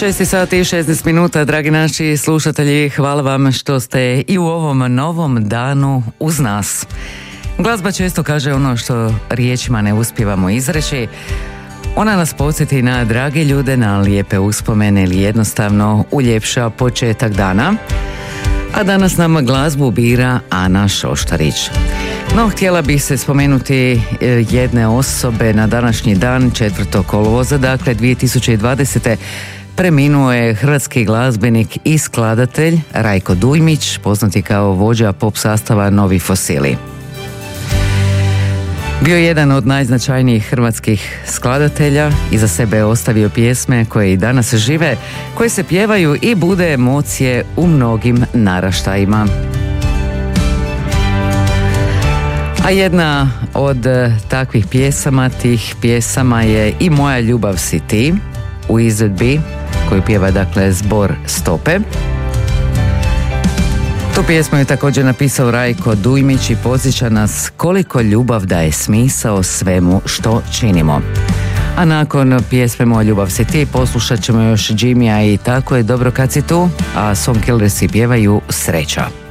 6 sati i 16 minuta, dragi naši slušatelji, hvala vam što ste i u ovom novom danu uz nas. Glazba često kaže ono što riječima ne uspijevamo izreći. Ona nas podsjeti na drage ljude, na lijepe uspomene ili jednostavno uljepša početak dana. A danas nam glazbu bira Ana Šoštarić. No, htjela bih se spomenuti jedne osobe na današnji dan, 4. kolovoza, dakle 2020. Preminuo je hrvatski glazbenik i skladatelj Rajko Dujmić, poznati kao vođa pop sastava Novi fosili. Bio je jedan od najznačajnijih hrvatskih skladatelja, iza sebe je ostavio pjesme koje i danas žive, koje se pjevaju i bude emocije u mnogim naraštajima. A jedna od takvih tih pjesama je I moja ljubav si ti, u izvedbi koju pjeva dakle zbor Stope. Tu pjesmu je također napisao Rajko Dujmić i podsjeća nas koliko ljubav daje smisao svemu što činimo. A nakon pjesme Moja ljubav si ti poslušat ćemo još Jimmya i Tako je dobro kad si tu, a Songkillersi pjevaju Sreća.